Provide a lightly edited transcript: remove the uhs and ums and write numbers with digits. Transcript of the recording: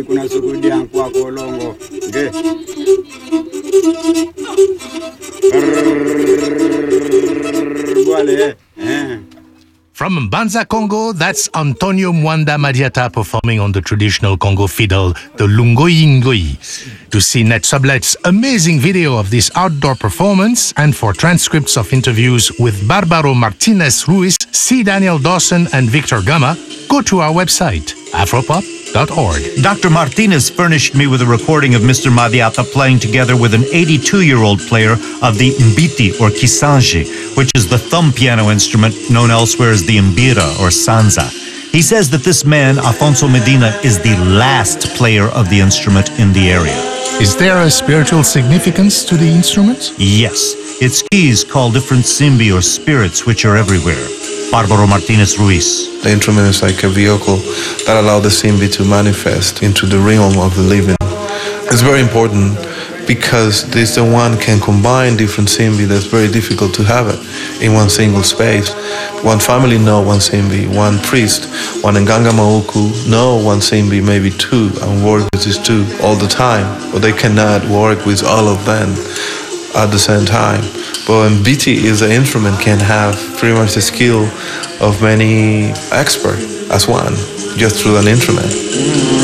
kuna sukudia kwa kolongo nge wale From Mbanza, Congo, that's Antonio Mwanda Madiata performing on the traditional Congo fiddle, the Lungoyi Ngoyi. To see Net Sublet's amazing video of this outdoor performance and for transcripts of interviews with Barbaro Martinez Ruiz, C. Daniel Dawson, and Victor Gama, go to our website, afropop.org. Dr. Martinez furnished me with a recording of Mr. Madiata playing together with an 82-year-old player of the mbiti or kisanji, which is the thumb piano instrument known elsewhere as the mbira or sanza. He says that this man, Afonso Medina, is the last player of the instrument in the area. Is there a spiritual significance to the instrument? Yes. Its keys call different simbi or spirits which are everywhere. Barbaro Martinez Ruiz. The instrument is like a vehicle that allows the simbi to manifest into the realm of the living. It's very important because this the one can combine different simbi that's very difficult to have it in one single space. One family know one simbi, one priest, one Nganga Mauku know one simbi, maybe two, and work with these two all the time, but they cannot work with all of them at the same time. But mbiti is an instrument can have pretty much the skill of many experts as one, just through an instrument.